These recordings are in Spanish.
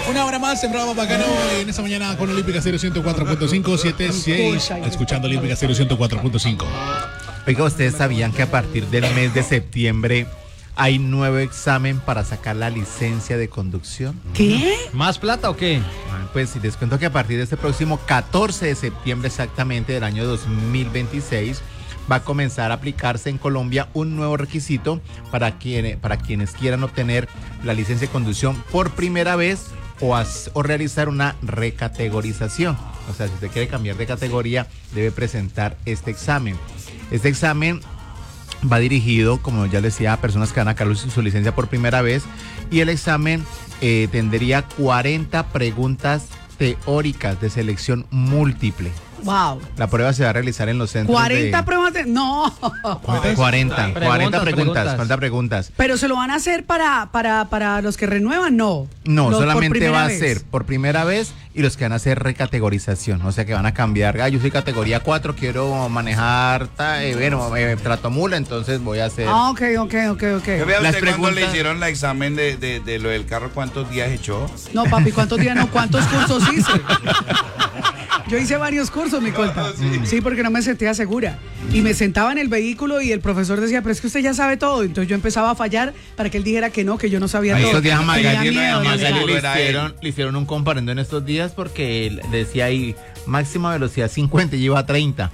Una hora más en Bravo Bacano en esta mañana con Olímpica 104.5, 76, escuchando Olímpica 104.5. Oiga, ¿ustedes sabían que a partir del mes de septiembre hay nuevo examen para sacar la licencia de conducción? ¿Qué? ¿Más plata o qué? Pues sí, les cuento que a partir de este próximo 14 de septiembre exactamente del año 2026 va a comenzar a aplicarse en Colombia un nuevo requisito para quienes quieran obtener la licencia de conducción por primera vez o realizar una recategorización. O sea, si usted quiere cambiar de categoría, debe presentar este examen. Este examen va dirigido, como ya les decía, a personas que van a sacar su licencia por primera vez, y el examen tendría 40 preguntas teóricas de selección múltiple. Wow. La prueba se va a realizar en los centros 40 pruebas de... No. 40 preguntas. Pero se lo van a hacer para los que renuevan, no. No, los solamente va a ser por primera vez y los que van a hacer recategorización. O sea que van a cambiar. Yo soy categoría 4, quiero manejar tratomula, entonces voy a hacer. Ok. Yo veo Las usted cuando le preguntas- hicieron el examen de lo del carro, ¿cuántos días echó? No, papi, ¿cuántos días no? ¿Cuántos cursos hice? Yo hice varios cursos, mi colta. Sí, porque no me sentía segura. Y me sentaba en el vehículo y el profesor decía, pero es que usted ya sabe todo. Entonces yo empezaba a fallar para que él dijera que no, que yo no sabía todo. Estos días a Tenía Magali miedo, le hicieron un comparendo en estos días porque él decía ahí máxima velocidad 50 y lleva a 30.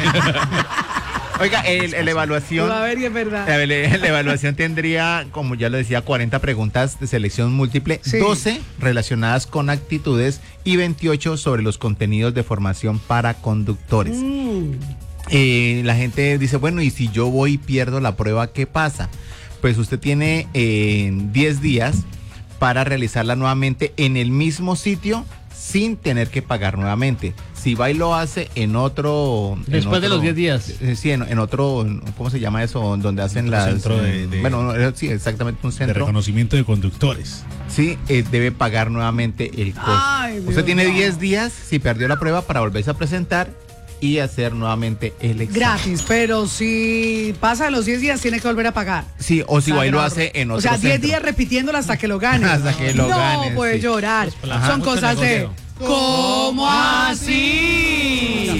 Oiga, la evaluación. A ver, y es verdad. La evaluación tendría, como ya lo decía, 40 preguntas de selección múltiple, Sí. 12 relacionadas con actitudes y 28 sobre los contenidos de formación para conductores. La gente dice, bueno, y si yo voy y pierdo la prueba, ¿qué pasa? Pues usted tiene 10 días para realizarla nuevamente en el mismo sitio sin tener que pagar nuevamente. Si va y lo hace en otro... Después de los 10 días. Sí, en otro, ¿cómo se llama eso? Donde hacen las... centro de- Bueno, sí, exactamente, un De centro. reconocimiento de conductores. Sí, debe pagar nuevamente el costo. Ay, Usted Dios tiene mío. 10 días, si perdió la prueba, para volverse a presentar y hacer nuevamente el examen. Gratis, pero si pasa los 10 días tiene que volver a pagar. Sí, o si va y lo Grave. hace en otro O sea, 10 centro. días repitiéndolo hasta que lo gane. Hasta que lo gane, No puede sí. llorar. Ajá. Son cosas de... negocio. ¿Cómo así?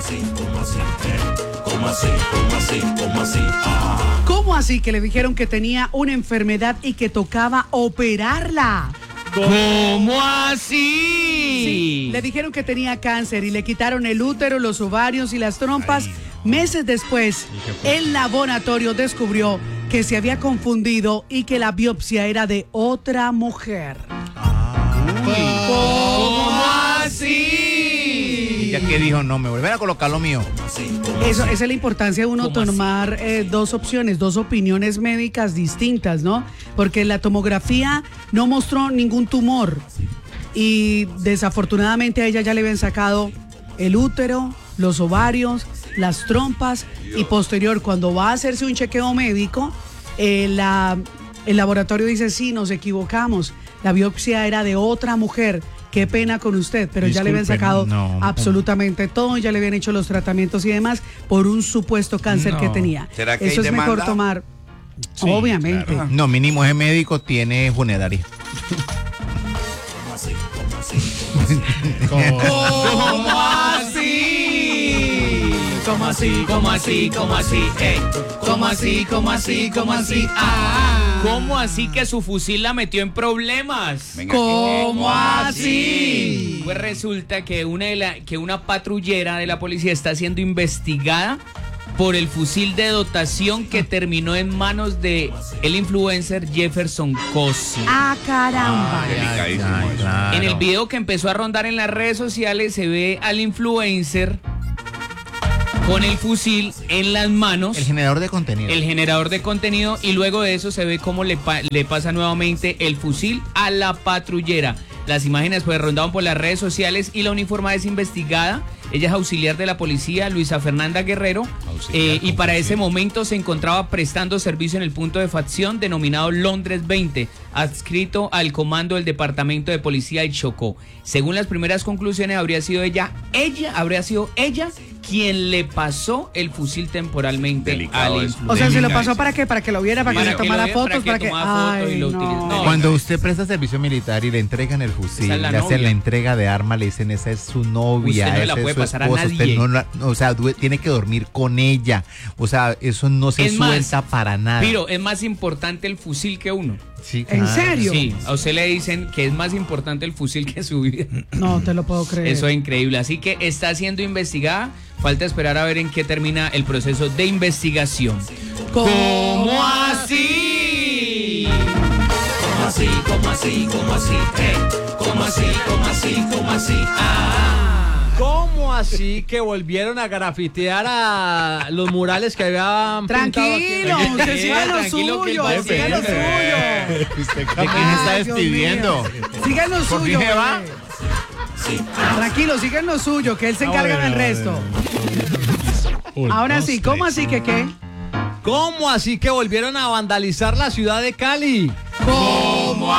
¿Cómo así que le dijeron que tenía una enfermedad y que tocaba operarla? ¿Cómo así? Sí, le dijeron que tenía cáncer y le quitaron el útero, los ovarios y las trompas. Meses después, el laboratorio descubrió que se había confundido y que la biopsia era de otra mujer. ¿Cómo así? Y ya que dijo, no, me volverá a colocar lo mío. Esa es la importancia de uno ¿Cómo tomar dos opciones, dos opiniones médicas distintas, ¿no? Porque la tomografía no mostró ningún tumor y desafortunadamente a ella ya le habían sacado el útero, los ovarios, las trompas y posterior, cuando va a hacerse un chequeo médico, el laboratorio dice, sí, nos equivocamos, la biopsia era de otra mujer. Qué pena con usted, pero ya le habían Disculpe, sacado no. absolutamente todo, ya le habían hecho los tratamientos y demás por un supuesto cáncer No. que tenía. ¿Será que Eso hay es mejor demanda? tomar, Sí, obviamente. claro. No, mínimo ese médico tiene funeraria. ¿Cómo así? ¿Cómo así? ¿Cómo así? ¿Cómo así? ¿Cómo así? ¿Cómo así? ¿Cómo así? ¿Cómo así que su fusil la metió en problemas? Venga, ¿Cómo así? Pues resulta que una patrullera de la policía está siendo investigada por el fusil de dotación que terminó en manos de el influencer Jefferson Cossi. Ah, caramba. Delicadísimo eso. claro. En el video que empezó a rondar en las redes sociales se ve al influencer con el fusil en las manos, El generador de contenido. el generador de contenido, y luego de eso se ve cómo le pasa nuevamente el fusil a la patrullera. Las imágenes pues rondaban por las redes sociales y la uniformada es investigada. Ella es auxiliar de la policía, Luisa Fernanda Guerrero, Auxiliar y con para fusil. ese momento se encontraba prestando servicio en el punto de facción denominado Londres 20, adscrito al comando del Departamento de Policía de Chocó. Según las primeras conclusiones, habría sido ella quien le pasó el fusil temporalmente Delicado al eso. influencer. O sea, se lo Delicado. pasó para qué, para que lo viera, para que se Para que tomara lo viera, fotos, para que tomara fotos y lo utilice. No, Cuando usted presta servicio militar y le entregan el fusil, Esa es la le hacen novia. la entrega de arma, le dicen esa es su novia, Usted no la esa puede es su pasar a esposa, usted nadie. no la- o sea, tiene que dormir con ella. O sea, eso no se Es más, suelta para nada. Piro, es más importante el fusil que uno. Sí, ¿En claro. serio? Sí, a usted le dicen que es más importante el fusil que su vida. No te lo puedo creer. Eso es increíble. Así que está siendo investigada. Falta esperar a ver en qué termina el proceso de investigación. ¿Cómo así? ¿Cómo así? ¿Cómo así? ¿Cómo así? ¿Cómo así? ¿Cómo así? ¿Cómo así? ¿Cómo así que volvieron a grafitear a los murales que habían pintado aquí? Tranquilo, usted siga lo Tranquilo, que suyo, el siga lo jefe. suyo. ¿De quién se está Ay, Dios despidiendo? mío. Siga lo ¿Por suyo. qué se va? bebé. Tranquilo, siga lo suyo, que él se encarga del resto. Ahora sí, ¿cómo así que qué? ¿Cómo así que volvieron a vandalizar la ciudad de Cali? ¿Cómo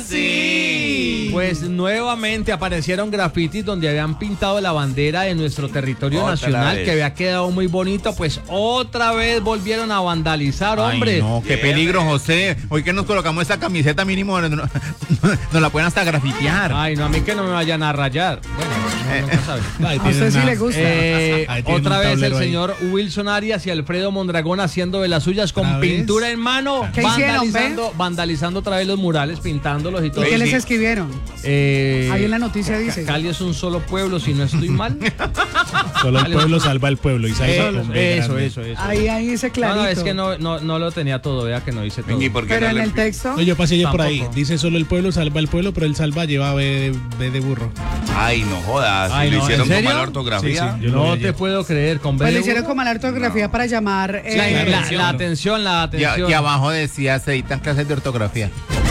así? Pues nuevamente aparecieron grafitis donde habían pintado la bandera de nuestro territorio Otra nacional vez. que había quedado muy bonito, pues otra vez volvieron a vandalizar, hombre. Ay, no, qué peligro, José. Hoy que nos colocamos esa camiseta mínimo, nos la pueden hasta grafitear. Ay, no, a mí que no me vayan a rayar. Bueno, nunca sabe. A usted sí le gusta. Ahí tiene Otra un vez el tablero ahí. señor Wilson Arias y Alfredo Mondragón haciendo de las suyas con ¿Otra vez? pintura en mano, ¿Qué hicieron, vandalizando otra vez los murales, pintándolos y todo. ¿Y qué les escribieron? Ahí en la noticia dice. Cali es un solo pueblo, si no estoy mal. Solo el pueblo salva al pueblo. Y salva con B Eso. grande. Ahí dice clarito. No, es que no lo tenía todo, vea que no hice todo. Venga, ¿y por qué Pero no en le- el texto. No, yo pasé yo por ahí. Tampoco. Dice solo el pueblo salva al pueblo, pero el salva lleva B de burro. Ay, no jodas. Ay, Si lo no, hicieron ¿en con serio? mala ortografía. Sí, sí. Yo lo No vi te ayer. puedo creer, con Pues B le de hicieron burro. como la ortografía para llamar. Claro. La atención, la Y, atención. y abajo decía, se editan clases de ortografía.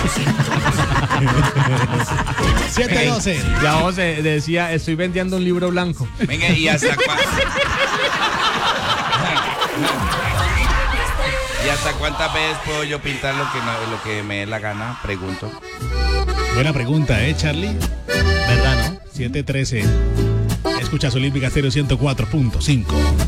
7:12. Ya vos decía, estoy vendiendo un libro blanco. Venga, ¿y hasta cuándo? ¿Y hasta cuántas veces puedo yo pintar lo que me dé la gana? Pregunto. Buena pregunta, Charlie? ¿Verdad, no? 7:13. Escuchas Olímpica Stereo 104.5.